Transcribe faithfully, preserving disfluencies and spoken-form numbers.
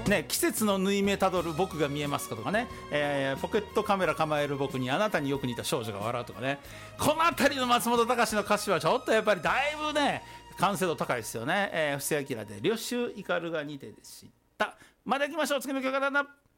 ね、季節の縫い目たどる僕が見えますかとかね、えー、ポケットカメラ構える僕にあなたによく似た少女が笑うとかね、この辺りの松本隆の歌詞はちょっとやっぱりだいぶね完成度高いですよね。えー、布施明で「旅愁イカルが似て」でした。まだ行きましょう。次の曲は何だ。